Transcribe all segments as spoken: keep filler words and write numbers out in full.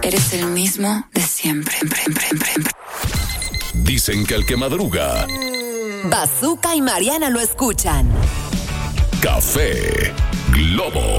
eres el mismo de siempre. Dicen que el que madruga, Bazooka y Mariana lo escuchan. Café Globo.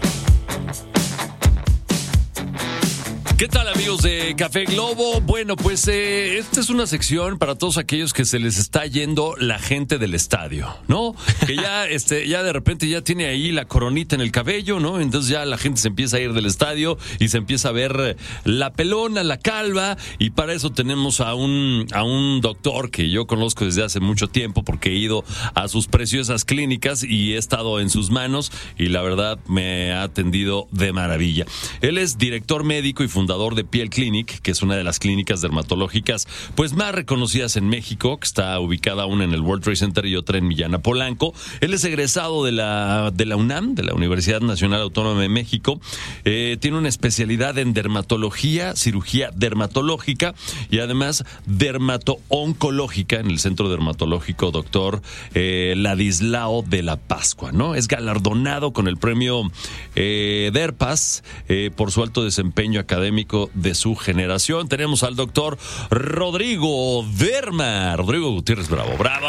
¿Qué tal, amigos de Café Globo? Bueno, pues eh, esta es una sección para todos aquellos que se les está yendo la gente del estadio, ¿no? Que ya, este, ya de repente ya tiene ahí la coronita en el cabello, ¿no? Entonces ya la gente se empieza a ir del estadio y se empieza a ver la pelona, la calva, y para eso tenemos a un, a un doctor que yo conozco desde hace mucho tiempo porque he ido a sus preciosas clínicas y he estado en sus manos y la verdad me ha atendido de maravilla. Él es director médico y fundador de Piel Clinic, que es una de las clínicas dermatológicas pues más reconocidas en México, que está ubicada una en el World Trade Center y otra en Millán Polanco. Él es egresado de la, de la UNAM, de la Universidad Nacional Autónoma de México. Eh, tiene una especialidad en dermatología, cirugía dermatológica y además dermato-oncológica en el Centro Dermatológico Doctor eh, Ladislao de la Pascua, ¿no? Es galardonado con el premio eh, DERPAS eh, por su alto desempeño académico de su generación. Tenemos al doctor Rodrigo Derma. Rodrigo Gutiérrez Bravo. ¡Bravo!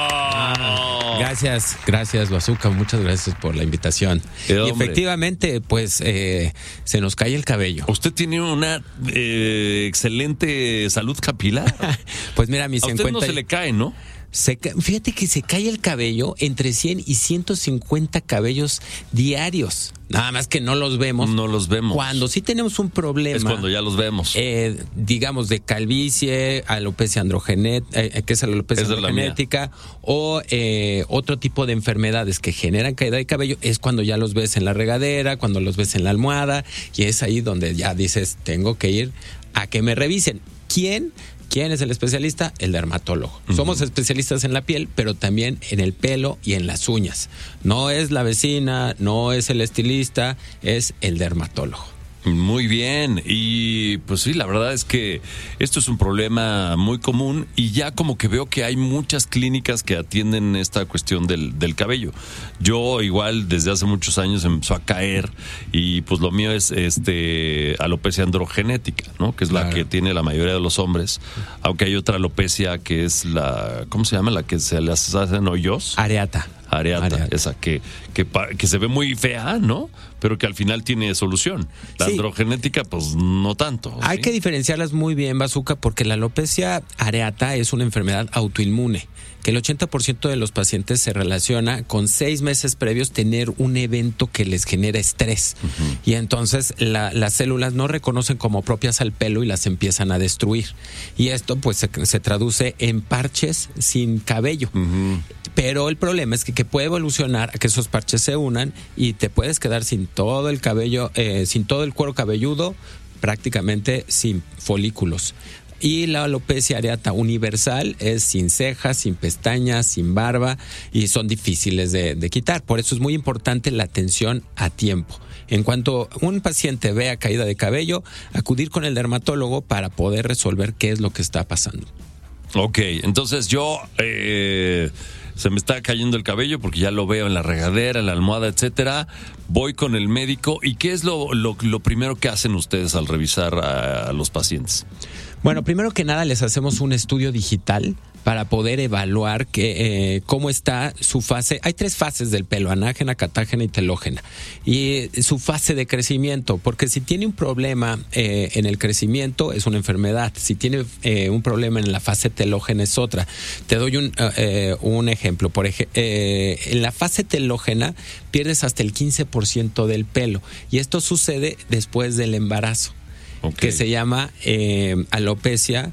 Ah, gracias, gracias, Bazooka. Muchas gracias por la invitación. Eh, y efectivamente, pues, eh, se nos cae el cabello. Usted tiene una eh, excelente salud capilar. Pues mira, mi a usted cincuenta... no se le cae, ¿no? Se, fíjate que se cae el cabello entre cien y ciento cincuenta cabellos diarios. Nada más que no los vemos. No los vemos. Cuando sí tenemos un problema. Es cuando ya los vemos. Eh, digamos, de calvicie, alopecia androgenética, eh, que es la alopecia Esa androgenética, es o eh, otro tipo de enfermedades que generan caída de cabello, es cuando ya los ves en la regadera, cuando los ves en la almohada, y es ahí donde ya dices, tengo que ir a que me revisen. ¿Quién? ¿Quién es el especialista? El dermatólogo. Uh-huh. Somos especialistas en la piel, pero también en el pelo y en las uñas. No es la vecina, no es el estilista, es el dermatólogo. Muy bien, y pues sí, la verdad es que esto es un problema muy común y ya como que veo que hay muchas clínicas que atienden esta cuestión del, del cabello. Yo igual desde hace muchos años empezó a caer y pues lo mío es este alopecia androgenética, ¿no? Que es claro, la que tiene la mayoría de los hombres, aunque hay otra alopecia que es la, ¿cómo se llama? La que se les hacen hoyos. Areata. Areata, Areata. esa que, que, que se ve muy fea, ¿no? Pero que al final tiene solución. La sí. androgenética, pues no tanto. Hay ¿sí? que diferenciarlas muy bien, Bazooka, porque la alopecia areata es una enfermedad autoinmune, que el ochenta por ciento de los pacientes se relaciona con seis meses previos tener un evento que les genera estrés. Uh-huh. Y entonces la, las células no reconocen como propias al pelo y las empiezan a destruir. Y esto pues se, se traduce en parches sin cabello. Uh-huh. Pero el problema es que, que puede evolucionar a que esos parches se unan y te puedes quedar sin todo el cabello, eh, sin todo el cuero cabelludo, prácticamente sin folículos. Y la alopecia areata universal es sin cejas, sin pestañas, sin barba y son difíciles de, de quitar. Por eso es muy importante la atención a tiempo. En cuanto un paciente vea caída de cabello, acudir con el dermatólogo para poder resolver qué es lo que está pasando. Ok, entonces yo... Eh... se me está cayendo el cabello porque ya lo veo en la regadera, en la almohada, etcétera. Voy con el médico. ¿Y qué es lo, lo, lo primero que hacen ustedes al revisar a, a los pacientes? Bueno, primero que nada les hacemos un estudio digital para poder evaluar que, eh, cómo está su fase. Hay tres fases del pelo, anágena, catágena y telógena. Y su fase de crecimiento, porque si tiene un problema eh, en el crecimiento es una enfermedad. Si tiene eh, un problema en la fase telógena es otra. Te doy un, eh, un ejemplo. Por ej- eh, en la fase telógena pierdes hasta el quince por ciento del pelo. Y esto sucede después del embarazo, okay, que se llama eh, alopecia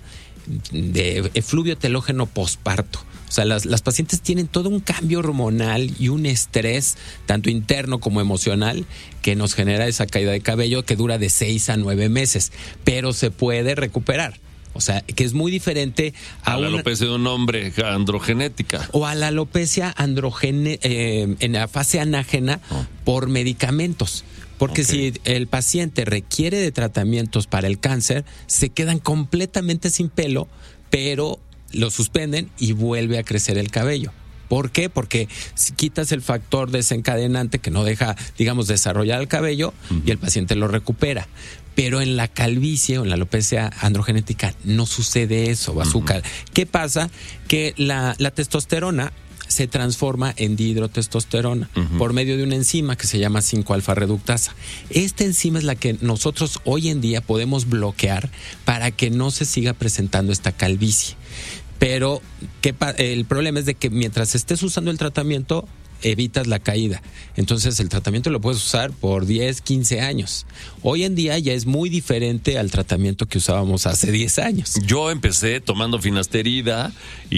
de efluvio telógeno posparto. O sea, las, las pacientes tienen todo un cambio hormonal y un estrés, tanto interno como emocional, que nos genera esa caída de cabello que dura de seis a nueve meses, pero se puede recuperar. O sea, que es muy diferente a, a la una, alopecia de un hombre androgenética. O a la alopecia androgene, eh, en la fase anágena oh. por medicamentos. Porque okay, si el paciente requiere de tratamientos para el cáncer, se quedan completamente sin pelo, pero lo suspenden y vuelve a crecer el cabello. ¿Por qué? Porque si quitas el factor desencadenante que no deja, digamos, desarrollar el cabello uh-huh. y el paciente lo recupera. Pero en la calvicie o en la alopecia androgenética no sucede eso, Bazooka. Uh-huh. ¿Qué pasa? Que la, la testosterona se transforma en dihidrotestosterona uh-huh. por medio de una enzima que se llama cinco alfa reductasa. Esta enzima es la que nosotros hoy en día podemos bloquear para que no se siga presentando esta calvicie. Pero ¿qué pa- el problema es de que mientras estés usando el tratamiento, evitas la caída. Entonces el tratamiento lo puedes usar por diez, quince años. Hoy en día ya es muy diferente al tratamiento que usábamos hace diez años. Yo empecé tomando finasterida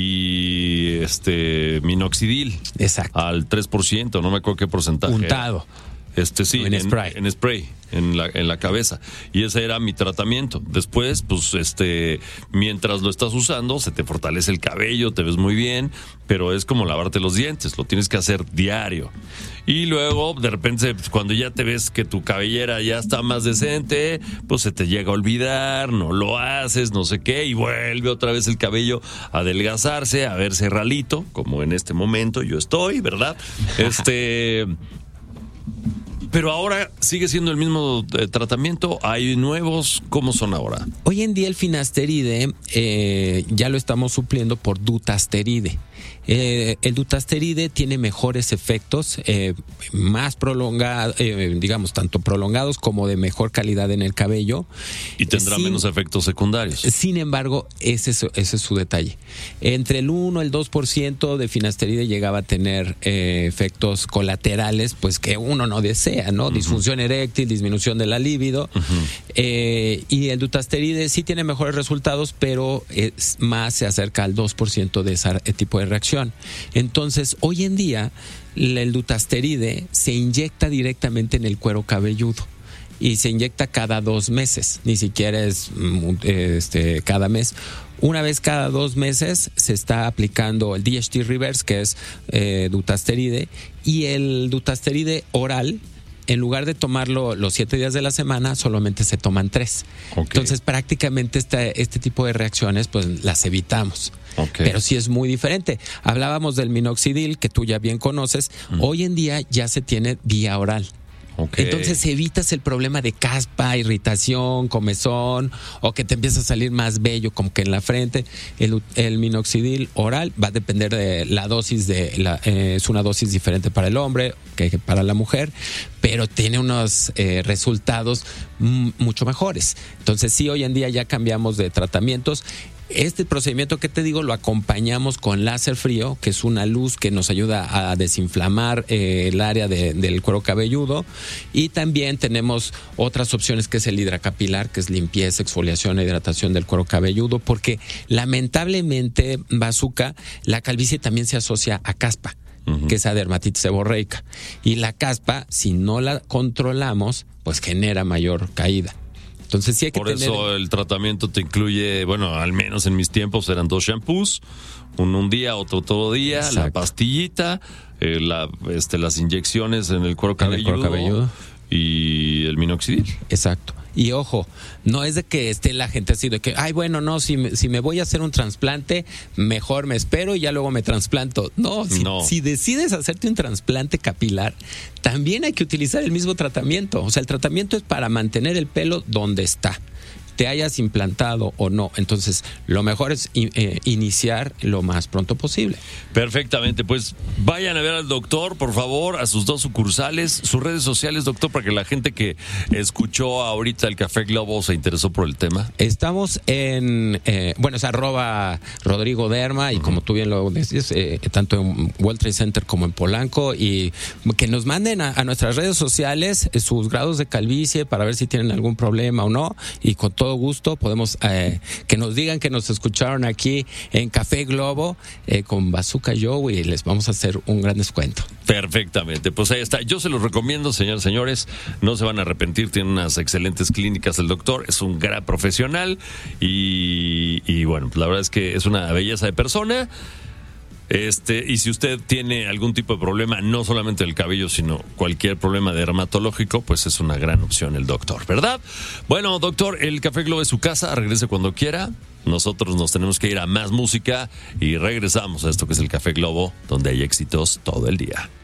y este minoxidil. Exacto. Al tres por ciento, no me acuerdo qué porcentaje. Untado. Este sí, en, en spray. En spray, en la, en la cabeza. Y ese era mi tratamiento. Después, pues, este, mientras lo estás usando, se te fortalece el cabello, te ves muy bien, pero es como lavarte los dientes, lo tienes que hacer diario. Y luego, de repente, cuando ya te ves que tu cabellera ya está más decente, pues se te llega a olvidar, no lo haces, no sé qué, y vuelve otra vez el cabello a adelgazarse, a verse ralito, como en este momento yo estoy, ¿verdad? Este... Pero ahora sigue siendo el mismo eh, tratamiento. ¿Hay nuevos? ¿Cómo son ahora? Hoy en día el finasteride eh, ya lo estamos supliendo por dutasteride. Eh, el dutasteride tiene mejores efectos, eh, más prolongados, eh, digamos, tanto prolongados como de mejor calidad en el cabello. Y tendrá sin, menos efectos secundarios. Sin embargo, ese es, ese es su detalle. Entre el uno y el dos por ciento de finasteride llegaba a tener eh, efectos colaterales, pues que uno no desea, ¿no? Uh-huh. Disfunción eréctil, disminución de la libido. Uh-huh. Eh, y el dutasteride sí tiene mejores resultados, pero es más se acerca al dos por ciento de ese tipo de reacción. Entonces, hoy en día, el dutasteride se inyecta directamente en el cuero cabelludo y se inyecta cada dos meses, ni siquiera es este, cada mes. Una vez cada dos meses se está aplicando el D H T reverse, que es eh, dutasteride, y el dutasteride oral, en lugar de tomarlo los siete días de la semana, solamente se toman tres. Okay. Entonces, prácticamente este, este tipo de reacciones, pues las evitamos. Okay. Pero sí es muy diferente. Hablábamos del minoxidil, que tú ya bien conoces. Mm. Hoy en día ya se tiene vía oral. Okay. Entonces evitas el problema de caspa, irritación, comezón, o que te empieza a salir más vello como que en la frente. El, el minoxidil oral va a depender de la dosis, de la, eh, es una dosis diferente para el hombre que para la mujer, pero tiene unos eh, resultados m- mucho mejores. Entonces sí, hoy en día ya cambiamos de tratamientos. Este procedimiento que te digo lo acompañamos con láser frío, que es una luz que nos ayuda a desinflamar eh, el área de, del cuero cabelludo, y también tenemos otras opciones que es el hidracapilar, que es limpieza, exfoliación e hidratación del cuero cabelludo, porque lamentablemente, Bazooka, la calvicie también se asocia a caspa, uh-huh. que es a dermatitis seborreica, y la caspa, si no la controlamos, pues genera mayor caída. Entonces sí hay que Por tener... eso el tratamiento te incluye, bueno, al menos en mis tiempos eran dos shampoos, uno un día, otro todo día, Exacto. la pastillita, eh, la, este, las inyecciones en el cuero cabelludo, en el cuero cabelludo y el minoxidil. Exacto. Y ojo, no es de que esté la gente así de que, ay, bueno, no, si me, si me voy a hacer un trasplante, mejor me espero y ya luego me trasplanto. No, si, no. si decides hacerte un trasplante capilar, también hay que utilizar el mismo tratamiento. O sea, el tratamiento es para mantener el pelo donde está, te hayas implantado o no. Entonces, lo mejor es eh, iniciar lo más pronto posible. Perfectamente, pues vayan a ver al doctor, por favor, a sus dos sucursales, sus redes sociales, doctor, para que la gente que escuchó ahorita el Café Globo se interesó por el tema. Estamos en, eh, bueno, es arroba Rodrigo Derma, y uh-huh. como tú bien lo decías, eh, tanto en World Trade Center como en Polanco, y que nos manden a, a nuestras redes sociales eh, sus grados de calvicie para ver si tienen algún problema o no, y con todo gusto podemos eh, que nos digan que nos escucharon aquí en Café Globo eh, con Bazooka Joe, y les vamos a hacer un gran descuento. Perfectamente, pues ahí está. Yo se los recomiendo, señores, señores, no se van a arrepentir, tiene unas excelentes clínicas el doctor, es un gran profesional y, y bueno, pues la verdad es que es una belleza de persona. Este, y si usted tiene algún tipo de problema, no solamente del cabello, sino cualquier problema dermatológico, pues es una gran opción el doctor, ¿verdad? Bueno, doctor, el Café Globo es su casa, regrese cuando quiera. nosotros nos tenemos que ir a más música y regresamos a esto que es el Café Globo, donde hay éxitos todo el día.